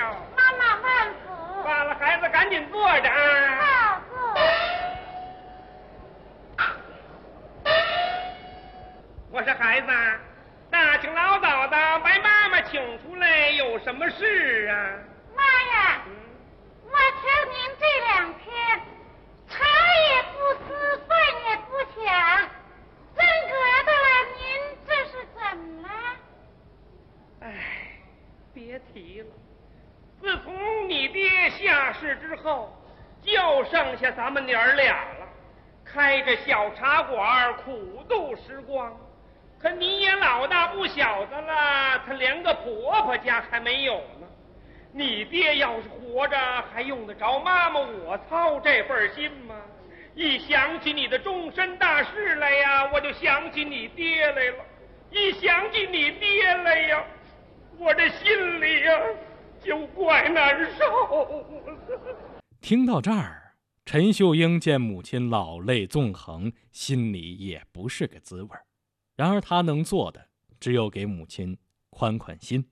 哟。 妈妈万福。 罢了，孩子赶紧坐着啊。 好，坐。 我说孩子，大清老早的把妈妈请出来，有什么事啊？ 妈呀，我瞧您这两天茶也不思，饭也不想，真格的了，您这是怎么了？ 哎，别提了，自从你爹下世之后，就剩下咱们娘儿俩了，开着小茶馆苦度时光。可你也老大不小的了，他连个婆婆家还没有呢。你爹要是活着，还用得着妈妈我操这份心吗？一想起你的终身大事来呀，我就想起你爹来了。一想起你爹来呀，我这心里呀就怪难受。 听到这儿，陈秀英见母亲老泪纵横，心里也不是个滋味。然而她能做的，只有给母亲宽宽心。